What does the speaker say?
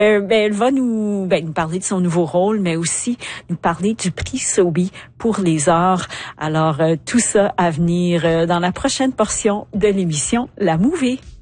Elle va nous parler de son nouveau rôle, mais aussi nous parler du prix Sobi pour les arts. Alors, tout ça à venir dans la prochaine portion de l'émission La Mouvée.